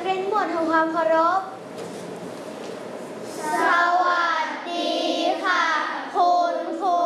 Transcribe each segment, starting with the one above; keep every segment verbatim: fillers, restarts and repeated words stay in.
เรียนบททำความเคารพสวัสดีค่ะคุณครู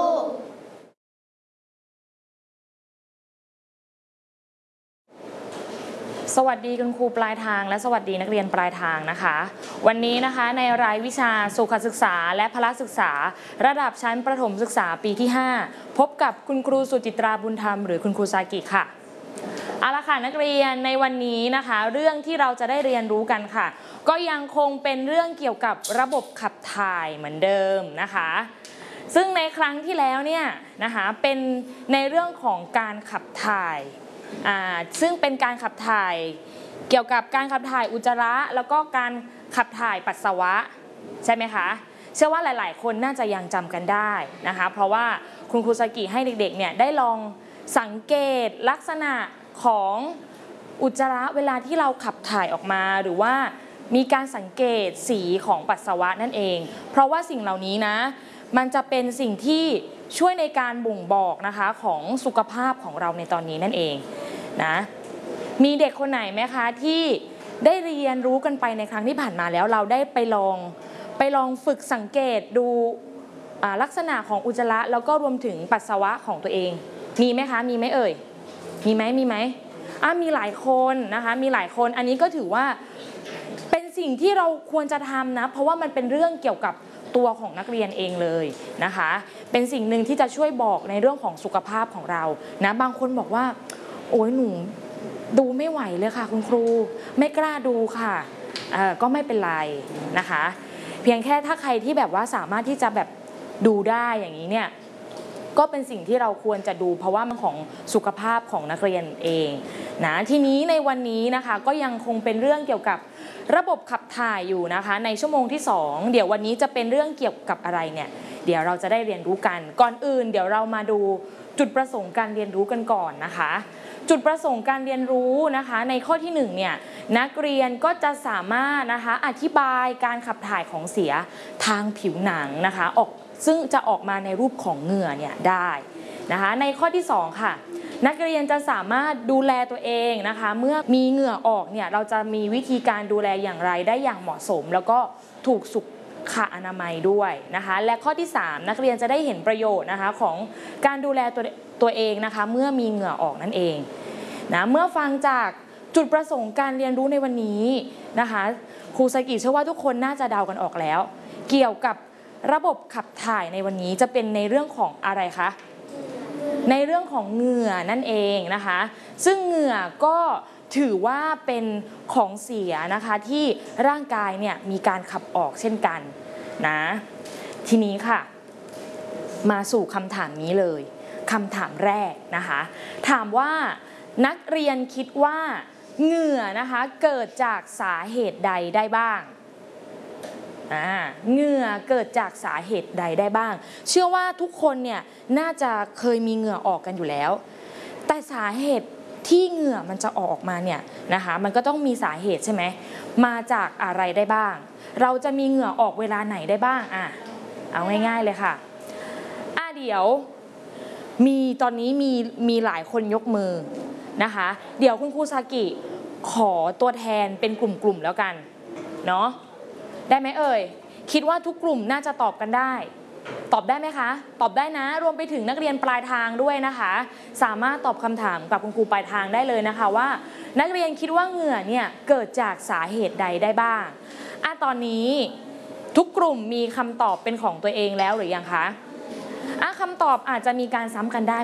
สวัสดีคุณครูปลายทางและสวัสดีนักเรียนปลายทางนะคะวันนี้นะคะในรายวิชาสุขศึกษาและพละศึกษาระดับชั้นประถมศึกษาปีที่ห้าพบกับคุณครูสุจิตราบุญธรรมหรือคุณครูซากิค่ะเอาละค่ะนักเรียนในวันนี้นะคะเรื่องที่เราจะได้เรียนรู้กันค่ะก็ยังคงเป็นเรื่องเกี่ยวกับระบบขับถ่ายเหมือนเดิมนะคะซึ่งในครั้งที่แล้วเนี่ยนะคะเป็นในเรื่องของการขับถ่ายซึ่งเป็นการขับถ่ายเกี่ยวกับการขับถ่ายอุจจาระแล้วก็การขับถ่ายปัสสาวะใช่ไหมคะเชื่อว่าหลายๆคนน่าจะยังจำกันได้นะคะเพราะว่าคุณครูซากิให้เด็กๆเนี่ยได้ลองสังเกตลักษณะของอุจจาระเวลาที่เราขับถ่ายออกมาหรือว่ามีการสังเกตสีของปัสสาวะนั่นเองเพราะว่าสิ่งเหล่านี้นะมันจะเป็นสิ่งที่ช่วยในการบ่งบอกนะคะของสุขภาพของเราในตอนนี้นั่นเองนะมีเด็กคนไหนไหมคะที่ได้เรียนรู้กันไปในครั้งที่ผ่านมาแล้วเราได้ไปลองไปลองฝึกสังเกตดูลักษณะของอุจจาระแล้วก็รวมถึงปัสสาวะของตัวเองมีไหมคะมีไหมเอ่ยมีไหมมีไหมอ่ะมีหลายคนนะคะมีหลายคนอันนี้ก็ถือว่าเป็นสิ่งที่เราควรจะทำนะเพราะว่ามันเป็นเรื่องเกี่ยวกับตัวของนักเรียนเองเลยนะคะเป็นสิ่งหนึ่งที่จะช่วยบอกในเรื่องของสุขภาพของเรานะบางคนบอกว่าโอ้ยหนูดูไม่ไหวเลยค่ะคุณครูไม่กล้าดูค่ะเอ่อก็ไม่เป็นไรนะคะเพียงแค่ถ้าใครที่แบบว่าสามารถที่จะแบบดูได้อย่างนี้เนี่ยก็เป็นสิ่งที่เราควรจะดูเพราะว่ามันของสุขภาพของนักเรียนเองนะทีนี้ในวันนี้นะคะก็ยังคงเป็นเรื่องเกี่ยวกับระบบขับถ่ายอยู่นะคะในชั่วโมงที่สองเดี๋ยววันนี้จะเป็นเรื่องเกี่ยวกับอะไรเนี่ยเดี๋ยวเราจะได้เรียนรู้กันก่อนอื่นเดี๋ยวเรามาดูจุดประสงค์การเรียนรู้กันก่อนนะคะจุดประสงค์การเรียนรู้นะคะในข้อที่หนึ่งเนี่ยนักเรียนก็จะสามารถนะคะอธิบายการขับถ่ายของเสียทางผิวหนังนะคะออกซึ่งจะออกมาในรูปของเหงื่อเนี่ยได้นะคะในข้อที่สองค่ะนักเรียนจะสามารถดูแลตัวเองนะคะเมื่อมีเหงื่อออกเนี่ยเราจะมีวิธีการดูแลอย่างไรได้อย่างเหมาะสมแล้วก็ถูกสุขอนามัยด้วยนะคะและข้อที่สามนักเรียนจะได้เห็นประโยชน์นะคะของการดูแลตัวตัวเองนะคะเมื่อมีเหงื่อออกนั่นเองนะเมื่อฟังจากจุดประสงค์การเรียนรู้ในวันนี้นะคะครูซากิเชื่อว่าทุกคนน่าจะเดากันออกแล้วเกี่ยวกับระบบขับถ่ายในวันนี้จะเป็นในเรื่องของอะไรคะในเรื่องของเหงื่อนั่นเองนะคะซึ่งเหงื่อก็ถือว่าเป็นของเสียนะคะที่ร่างกายเนี่ยมีการขับออกเช่นกันนะทีนี้ค่ะมาสู่คำถามนี้เลยคำถามแรกนะคะถามว่านักเรียนคิดว่าเหงื่อนะคะเกิดจากสาเหตุใดได้บ้างอ่าเหงื่อเกิดจากสาเหตุใดได้บ้างเชื่อว่าทุกคนเนี่ยน่าจะเคยมีเหงื่อออกกันอยู่แล้วแต่สาเหตุที่เหงื่อมันจะออกมาเนี่ยนะคะมันก็ต้องมีสาเหตุใช่ไหมมาจากอะไรได้บ้างเราจะมีเหงื่อออกเวลาไหนได้บ้างอ่ะเอาง่ายๆเลยค่ะอ่ะเดี๋ยวมีตอนนี้มีมีหลายคนยกมือนะคะเดี๋ยวคุณครูซากิขอตัวแทนเป็นกลุ่มๆแล้วกันเนาะได้ไหมเอ่ยคิดว่าทุกกลุ่มน่าจะตอบกันได้ตอบได้ไหมคะตอบได้นะรวมไปถึงนักเรียนปลายทางด้วยนะคะสามารถตอบคำถามกับคุณครูปลายทางได้เลยนะคะว่านักเรียนคิดว่าเหงื่อเนี่ยเกิดจากสาเหตุใดได้บ้างอ่ะตอนนี้ทุกกลุ่มมีคำตอบเป็นของตัวเองแล้วหรือยังคะอ่ะคำตอบอาจจะมีการซ้ำกันได้